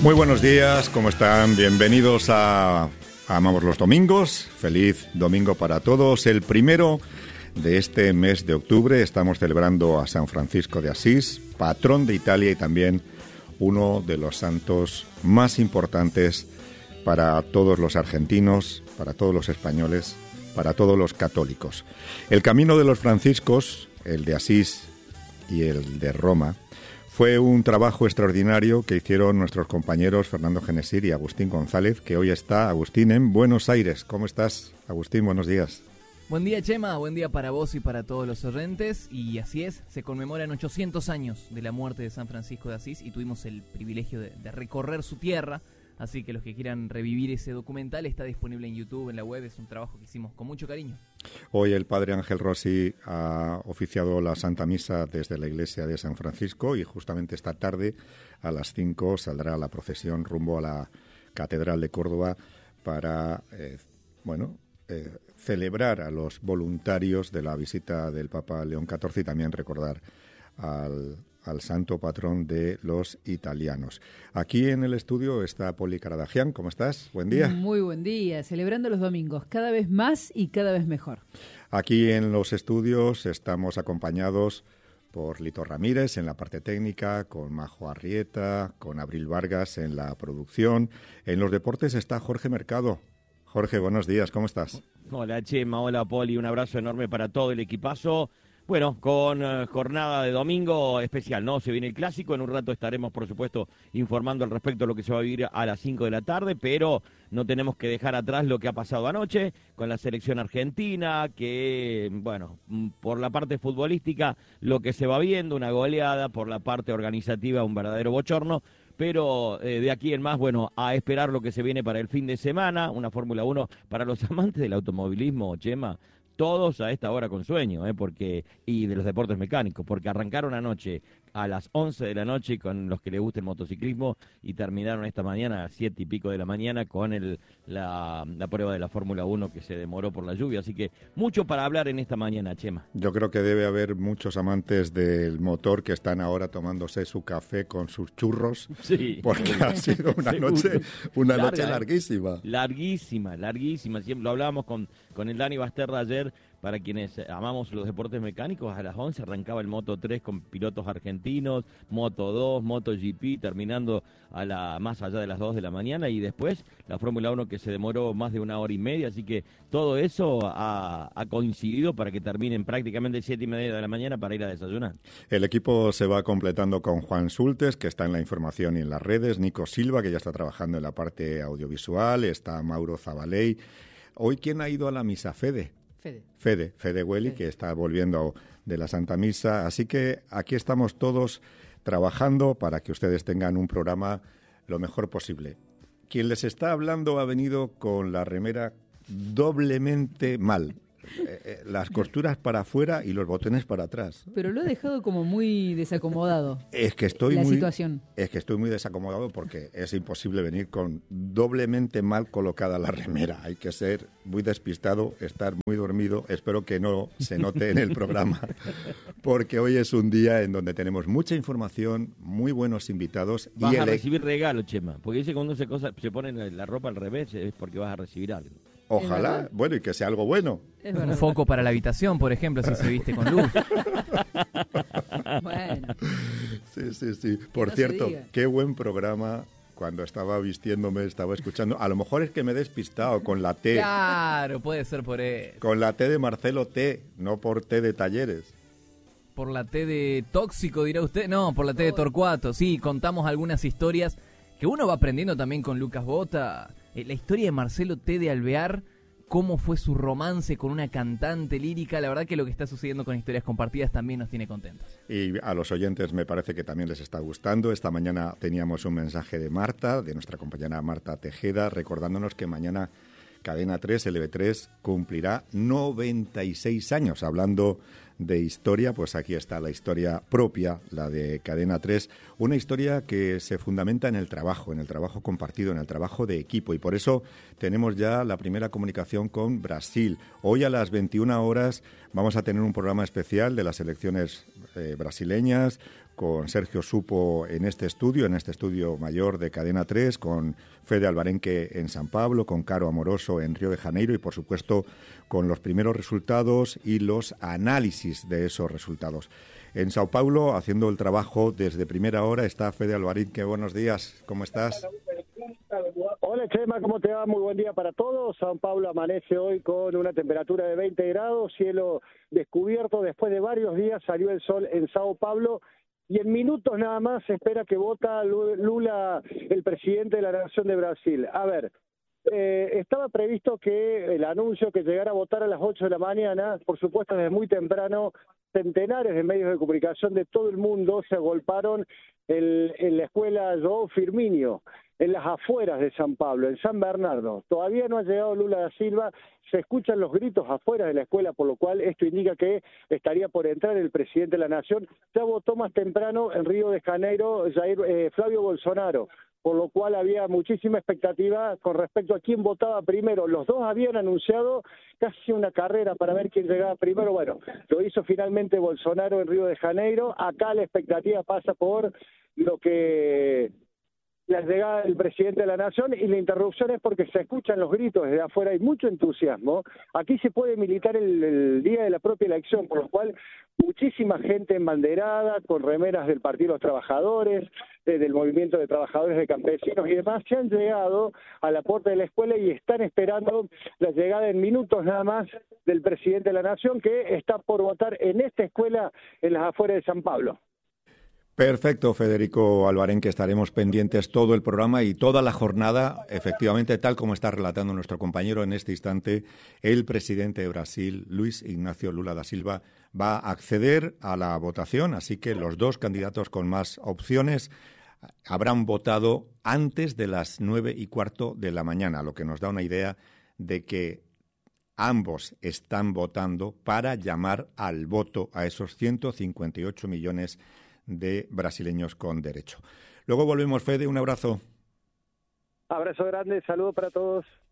Muy buenos días, ¿cómo están? Bienvenidos a Amamos los Domingos. Feliz domingo para todos. El primero de este mes de octubre estamos celebrando a San Francisco de Asís, patrón de Italia y también uno de los santos más importantes para todos los argentinos, para todos los españoles, para todos los católicos. El camino de los franciscos, el de Asís y el de Roma, fue un trabajo extraordinario que hicieron nuestros compañeros Fernando Genesir y Agustín González, que hoy está, Agustín, en Buenos Aires. ¿Cómo estás, Agustín? Buenos días. Buen día, Chema. Buen día para vos y para todos los oyentes. Y así es, se conmemoran 800 años de la muerte de San Francisco de Asís y tuvimos el privilegio de recorrer su tierra. Así que los que quieran revivir ese documental está disponible en YouTube, en la web. Es un trabajo que hicimos con mucho cariño. Hoy el padre Ángel Rossi ha oficiado la Santa Misa desde la iglesia de San Francisco y justamente esta tarde a las 5 saldrá la procesión rumbo a la Catedral de Córdoba para, celebrar a los voluntarios de la visita del Papa León XIV y también recordar al santo patrón de los italianos. Aquí en el estudio está Poli Caradagian. ¿Cómo estás? Buen día. Muy buen día. Celebrando los domingos, cada vez más y cada vez mejor. Aquí en los estudios estamos acompañados por Lito Ramírez en la parte técnica, con Majo Arrieta, con Abril Vargas en la producción. En los deportes está Jorge Mercado. Jorge, buenos días. ¿Cómo estás? Hola, Chema. Hola, Poli. Un abrazo enorme para todo el equipazo. Bueno, con jornada de domingo especial, ¿no? Se viene el clásico, en un rato estaremos, por supuesto, informando al respecto de lo que se va a vivir a las 5 de la tarde, pero no tenemos que dejar atrás lo que ha pasado anoche con la selección argentina, que, bueno, por la parte futbolística, lo que se va viendo, una goleada, por la parte organizativa, un verdadero bochorno, pero de aquí en más, bueno, a esperar lo que se viene para el fin de semana, una Fórmula 1 para los amantes del automovilismo, Chema. Todos a esta hora con sueño, y de los deportes mecánicos, porque arrancaron anoche a las 11 de la noche con los que les gusta el motociclismo y terminaron esta mañana a las 7 y pico de la mañana con la prueba de la Fórmula 1 que se demoró por la lluvia. Así que mucho para hablar en esta mañana, Chema. Yo creo que debe haber muchos amantes del motor que están ahora tomándose su café con sus churros, sí, porque ha sido una noche larguísima. Larguísima. Siempre lo hablábamos con el Dani Basterra ayer. Para quienes amamos los deportes mecánicos, a las 11 arrancaba el Moto 3 con pilotos argentinos, Moto 2, Moto GP, terminando más allá de las 2 de la mañana, y después la Fórmula 1 que se demoró más de 1 hora y media, así que todo eso ha coincidido para que terminen prácticamente 7:30 de la mañana para ir a desayunar. El equipo se va completando con Juan Sultes, que está en la información y en las redes, Nico Silva, que ya está trabajando en la parte audiovisual, está Mauro Zabaley. Hoy, ¿quién ha ido a la misa? Fede Welly, sí, que está volviendo de la Santa Misa. Así que aquí estamos todos trabajando para que ustedes tengan un programa lo mejor posible. Quien les está hablando ha venido con la remera doblemente mal. Las costuras para afuera y los botones para atrás. Pero lo he dejado como muy desacomodado. Es que estoy muy desacomodado porque es imposible venir con doblemente mal colocada la remera. Hay que ser muy despistado, estar muy dormido. Espero que no se note en el programa, porque hoy es un día en donde tenemos mucha información, muy buenos invitados. Vas a recibir regalo, Chema, porque dice que cuando se pone la ropa al revés es porque vas a recibir algo. Ojalá, bueno, y que sea algo bueno. Un foco para la habitación, por ejemplo, si se viste con luz. Bueno. Sí. Por cierto, qué buen programa. Cuando estaba vistiéndome, estaba escuchando. A lo mejor es que me he despistado con la T. Claro, puede ser por eso. Con la T de Marcelo T, no por T de Talleres. Por la T de Tóxico, dirá usted. No, por la T de Torcuato. Sí, contamos algunas historias que uno va aprendiendo también con Lucas Bota. La historia de Marcelo T. de Alvear, cómo fue su romance con una cantante lírica. La verdad que lo que está sucediendo con Historias Compartidas también nos tiene contentos. Y a los oyentes me parece que también les está gustando. Esta mañana teníamos un mensaje de Marta, de nuestra compañera Marta Tejeda, recordándonos que mañana Cadena 3, LV3, cumplirá 96 años. Hablando de historia, pues aquí está la historia propia, la de Cadena 3, una historia que se fundamenta en el trabajo compartido, en el trabajo de equipo, y por eso tenemos ya la primera comunicación con Brasil. Hoy a las 21 horas vamos a tener un programa especial de las selecciones brasileñas, con Sergio Supo en este estudio mayor de Cadena 3, con Fede Alvarenque en San Pablo, con Caro Amoroso en Río de Janeiro y, por supuesto, con los primeros resultados y los análisis de esos resultados. En Sao Paulo, haciendo el trabajo desde primera hora, está Fede Alvarenque. Buenos días, ¿cómo estás? Hola Chema, ¿cómo te va? Muy buen día para todos. Sao Paulo amanece hoy con una temperatura de 20 grados, cielo descubierto. Después de varios días salió el sol en Sao Paulo y en minutos nada más se espera que vota Lula, el presidente de la Nación de Brasil. A ver, estaba previsto que el anuncio que llegara a votar a las 8 de la mañana, por supuesto desde muy temprano, centenares de medios de comunicación de todo el mundo se agolparon en la escuela João Firmino, en las afueras de San Pablo, en San Bernardo. Todavía no ha llegado Lula da Silva, se escuchan los gritos afuera de la escuela, por lo cual esto indica que estaría por entrar el presidente de la Nación. Ya votó más temprano en Río de Janeiro Flavio Bolsonaro, por lo cual había muchísima expectativa con respecto a quién votaba primero. Los dos habían anunciado casi una carrera para ver quién llegaba primero. Bueno, lo hizo finalmente Bolsonaro en Río de Janeiro. Acá la expectativa pasa por lo que la llegada del presidente de la Nación, y la interrupción es porque se escuchan los gritos desde afuera, hay mucho entusiasmo. Aquí se puede militar el día de la propia elección, por lo cual muchísima gente embanderada, con remeras del Partido de los Trabajadores, del Movimiento de Trabajadores de Campesinos y demás, se han llegado a la puerta de la escuela y están esperando la llegada en minutos nada más del presidente de la Nación, que está por votar en esta escuela en las afueras de San Pablo. Perfecto, Federico Alvarenque, estaremos pendientes todo el programa y toda la jornada, efectivamente, tal como está relatando nuestro compañero en este instante. El presidente de Brasil, Luis Ignacio Lula da Silva, va a acceder a la votación, así que los dos candidatos con más opciones habrán votado antes de las 9:15 de la mañana, lo que nos da una idea de que ambos están votando para llamar al voto a esos 158 millones de brasileños con derecho. Luego volvemos, Fede, un abrazo. Abrazo grande, saludo para todos.